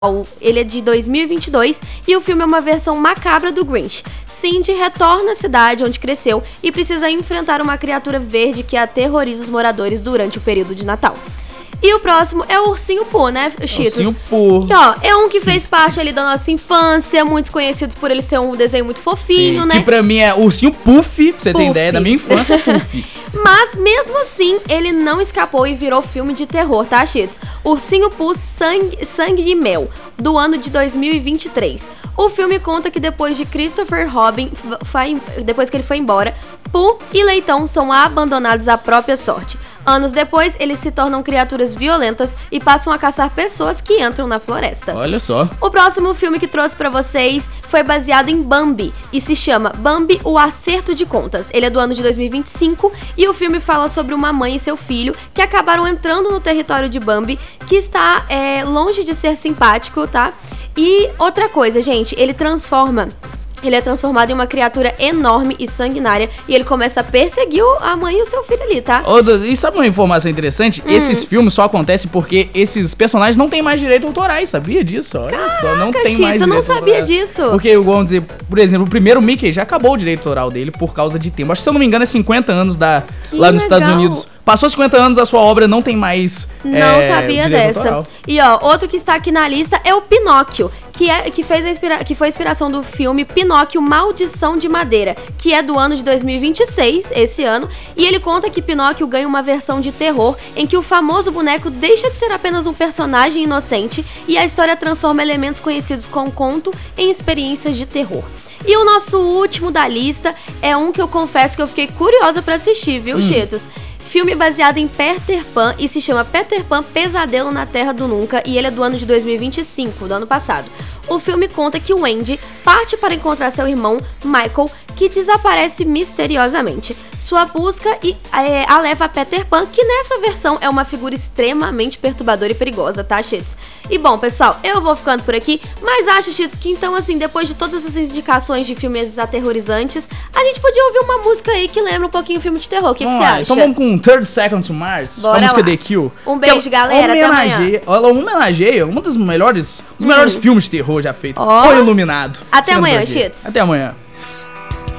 Ele é de 2022 e o filme é uma versão macabra do Grinch. Cindy retorna à cidade onde cresceu e precisa enfrentar uma criatura verde que aterroriza os moradores durante o período de Natal. E o próximo é o Ursinho Pooh, né, Cheetos? Ursinho Pooh. E, ó, é um que fez parte ali da nossa infância, muitos conhecidos por ele ser um desenho muito fofinho, né? Que pra mim é Ursinho Puff, pra você ter ideia, da minha infância é Puff. Mas, mesmo assim, ele não escapou e virou filme de terror, tá, Cheetos? Ursinho Pooh Sangue de Mel, do ano de 2023. O filme conta que depois de Christopher Robin, depois que ele foi embora, Pooh e Leitão são abandonados à própria sorte. Anos depois, eles se tornam criaturas violentas e passam a caçar pessoas que entram na floresta. Olha só. O próximo filme que trouxe pra vocês foi baseado em Bambi e se chama Bambi, o Acerto de Contas. Ele é do ano de 2025 e o filme fala sobre uma mãe e seu filho que acabaram entrando no território de Bambi, que está longe de ser simpático, tá? E outra coisa, gente, ele é transformado em uma criatura enorme e sanguinária e ele começa a perseguir a mãe e o seu filho ali, tá? E sabe uma informação interessante? Esses filmes só acontecem porque esses personagens não têm mais direitos autorais, sabia disso? Olha só, não tem mais eu não sabia disso. Porque, vamos dizer, por exemplo, o primeiro Mickey já acabou o direito autoral dele por causa de tempo. Acho que, se eu não me engano, é 50 anos lá nos Estados Unidos. Passou 50 anos, a sua obra não tem mais Não sabia dessa. Autoral. E ó, outro que está aqui na lista é o Pinóquio, que foi a inspiração do filme Pinóquio Maldição de Madeira, que é do ano de 2026, esse ano, e ele conta que Pinóquio ganha uma versão de terror em que o famoso boneco deixa de ser apenas um personagem inocente e a história transforma elementos conhecidos como conto em experiências de terror. E o nosso último da lista é um que eu confesso que eu fiquei curiosa pra assistir, viu, Cheetos? Filme baseado em Peter Pan e se chama Peter Pan Pesadelo na Terra do Nunca e ele é do ano de 2025, do ano passado. O filme conta que o Andy parte para encontrar seu irmão, Michael, que desaparece misteriosamente. Sua busca a leva a Peter Pan, que nessa versão é uma figura extremamente perturbadora e perigosa, tá, Cheetos? E bom, pessoal, eu vou ficando por aqui, mas acho, Cheetos, que então, assim, depois de todas essas indicações de filmes aterrorizantes, a gente podia ouvir uma música aí que lembra um pouquinho o filme de terror. O que você acha? Então vamos com 30 Seconds to Mars, Bora a música lá. The Kill. Um beijo, galera, até amanhã. Ela homenageia um dos melhores filmes de terror já feitos. O Iluminado. Até amanhã, Cheetos. Até amanhã.